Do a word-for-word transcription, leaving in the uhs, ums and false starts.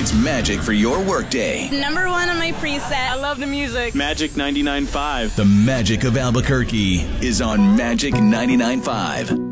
creates magic for your workday. Number one on my preset. I love the music. Magic ninety-nine point five. The magic of Albuquerque is on Magic ninety-nine point five.